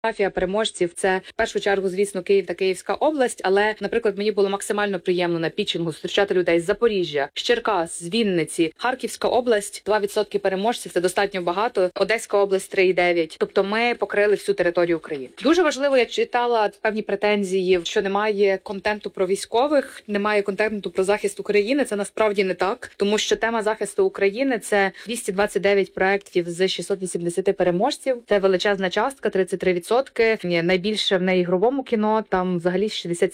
Географія переможців – це в першу чергу, звісно, Київ та Київська область, але, наприклад, мені було максимально приємно на пітчингу зустрічати людей з Запоріжжя, з Черкас, з Вінниці, Харківська область, 2% переможців – це достатньо багато, Одеська область – 3,9%. Тобто ми покрили всю територію України. Дуже важливо, я читала певні претензії, що немає контенту про військових, немає контенту про захист України. Це насправді не так, тому що тема захисту України – це 229 проєктів з 680 переможців, це величезна частка, 33%. Найбільше в неігровому кіно, там взагалі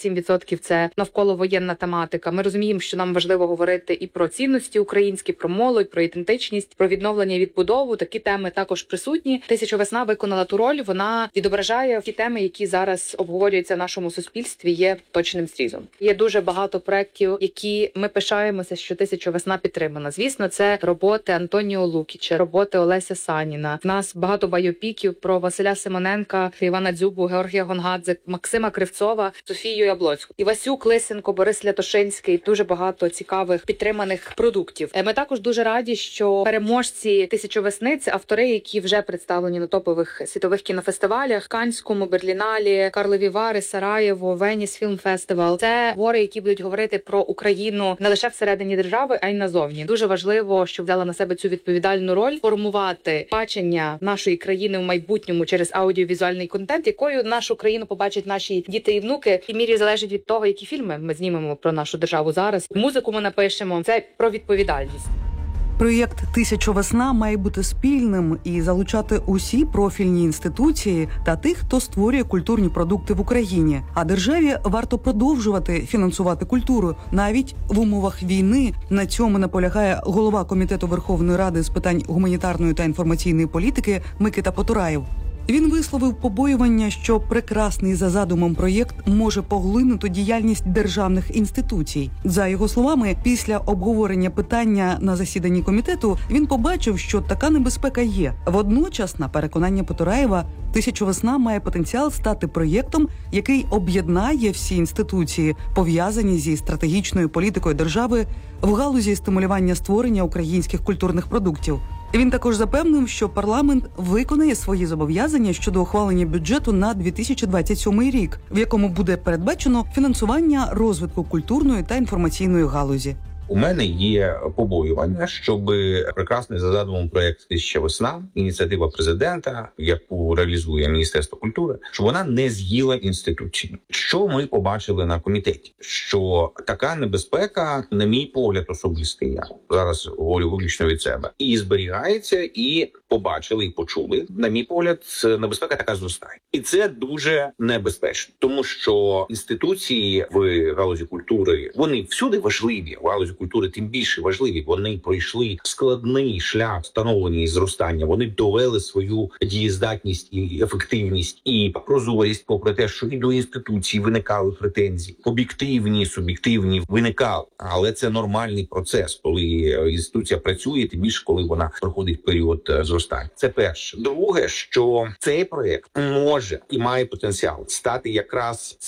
67% це навколовоєнна тематика. Ми розуміємо, що нам важливо говорити і про цінності українські, про молодь, про ідентичність, про відновлення і відбудову. Такі теми також присутні. «Тисяча весна» виконала ту роль, вона відображає ті теми, які зараз обговорюються в нашому суспільстві, є точним зрізом. Є дуже багато проєктів, які ми пишаємося, що «Тисяча весна» підтримана. Звісно, це роботи Антоніо Лукіча, роботи Олеся Саніна. В нас багато байопіків про Василя Симоненка, Івана Дзюбу, Георгія Гонгадзе, Максима Кривцова, Софію Яблоцьку, Івасюк, Лисенко, Борис Лятошинський. Дуже багато цікавих підтриманих продуктів. Ми також дуже раді, що переможці «Тисячі весни» – це автори, які вже представлені на топових світових кінофестивалях: Канському, Берліналі, Карлові Вари, Сараєво, Веніс Фільм Фестивал. Це твори, які будуть говорити про Україну не лише всередині держави, а й назовні. Дуже важливо, що взяла на себе цю відповідальну роль формувати бачення нашої країни в майбутньому через аудіовізуальний контент, якою нашу країну побачать наші діти і внуки. І мірі залежить від того, які фільми ми знімемо про нашу державу зараз, музику ми напишемо. Це про відповідальність. Проєкт «Тисяча весна» має бути спільним і залучати усі профільні інституції та тих, хто створює культурні продукти в Україні. А державі варто продовжувати фінансувати культуру навіть в умовах війни. На цьому наполягає голова Комітету Верховної Ради з питань гуманітарної та інформаційної політики Микита Потураєв. Він висловив побоювання, що прекрасний за задумом проєкт може поглинути діяльність державних інституцій. За його словами, після обговорення питання на засіданні комітету він побачив, що така небезпека є. Водночас, на переконання Потураєва, «Тисяча весна» має потенціал стати проєктом, який об'єднає всі інституції, пов'язані зі стратегічною політикою держави в галузі стимулювання створення українських культурних продуктів. Він також запевнив, що парламент виконає свої зобов'язання щодо ухвалення бюджету на 2027 рік, в якому буде передбачено фінансування розвитку культурної та інформаційної галузі. У мене є побоювання, щоб прекрасний за задумом проєкт «Тисяча весна», ініціатива президента, яку реалізує Міністерство культури, щоб вона не з'їла інституції. Що ми побачили на комітеті? Що така небезпека, на мій погляд особистий, я зараз говорю виключно від себе, і зберігається, і побачили, і почули. На мій погляд, небезпека така зростає. І це дуже небезпечно, тому що інституції в галузі культури, вони всюди важливі, в галузі культури тим більше важливі. Вони пройшли складний шлях становлення і зростання. Вони довели свою дієздатність і ефективність і прозорість, попри те, що і до інституцій виникали претензії. Об'єктивні, суб'єктивні виникали. Але це нормальний процес, коли інституція працює, тим більше, коли вона проходить період зростання. Це перше. Друге, що цей проєкт може і має потенціал стати якраз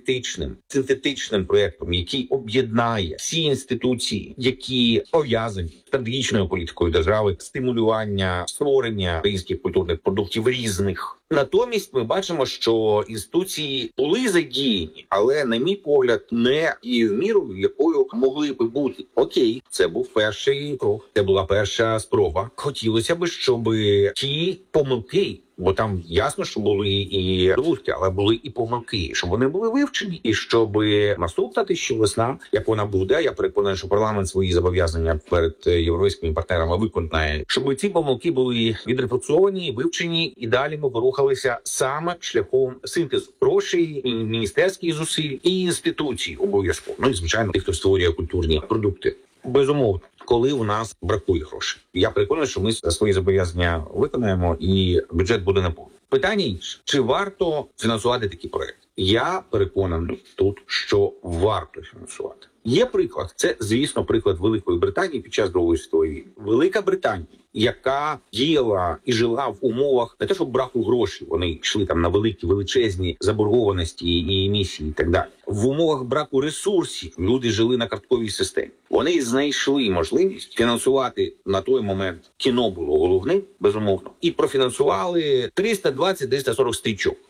синтетичним проєктом, який об'єднає всі інституції, які пов'язані з стратегічною політикою держави, стимулювання, створення українських культурних продуктів різних. Натомість ми бачимо, що інституції були задіяні, але, на мій погляд, не і в міру, якою могли би бути. Окей, це був перший крок, це була перша спроба. Хотілося б, щоб ті помилки, бо там ясно, що були і здобутки, але були і помилки, щоб вони були вивчені, і щоб наступна «Тисяча весна», як вона буде, я переконаний, що парламент свої зобов'язання перед європейськими партнерами виконає, щоб ці помилки були відрефлексовані, вивчені, і далі ми рухалися саме шляхом синтезу грошей, міністерських зусиль і інституцій обов'язково. Ну і, звичайно, тих, хто створює культурні продукти. Безумовно, коли у нас бракує грошей. Я переконаний, що ми свої зобов'язання виконаємо і бюджет буде наповнений. Питання інше. Чи варто фінансувати такі проекти? Я переконаний тут, що варто фінансувати. Є приклад. Це, звісно, приклад Великої Британії під час Другої світової війни. Велика Британія, яка діяла і жила в умовах не те, що браку грошей, вони йшли там на великі, величезні заборгованості і емісії і так далі. В умовах браку ресурсів люди жили на картковій системі. Вони знайшли можливість фінансувати на той момент, кіно було головним, безумовно, і профінансували 320-340 стрічок.